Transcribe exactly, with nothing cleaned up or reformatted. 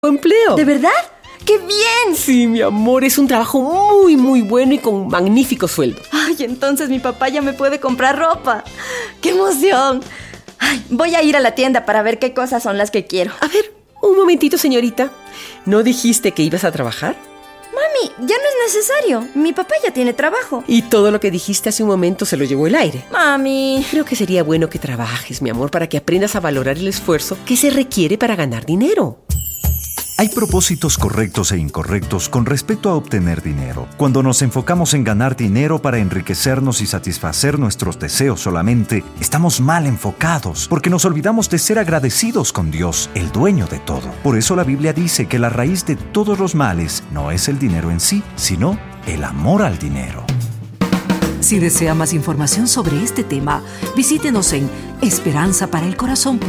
empleo. ¿De verdad? ¡Qué bien! Sí, mi amor, es un trabajo muy, muy bueno y con magnífico sueldo. Ay, entonces mi papá ya me puede comprar ropa. ¡Qué emoción! Ay, voy a ir a la tienda para ver qué cosas son las que quiero. A ver, un momentito, señorita. ¿No dijiste que ibas a trabajar? Mami, ya no es necesario. Mi papá ya tiene trabajo. Y todo lo que dijiste hace un momento se lo llevó el aire. Mami. Creo que sería bueno que trabajes, mi amor, para que aprendas a valorar el esfuerzo que se requiere para ganar dinero. Hay propósitos correctos e incorrectos con respecto a obtener dinero. Cuando nos enfocamos en ganar dinero para enriquecernos y satisfacer nuestros deseos solamente, estamos mal enfocados porque nos olvidamos de ser agradecidos con Dios, el dueño de todo. Por eso la Biblia dice que la raíz de todos los males no es el dinero en sí, sino el amor al dinero. Si desea más información sobre este tema, visítenos en esperanza para el corazón punto com.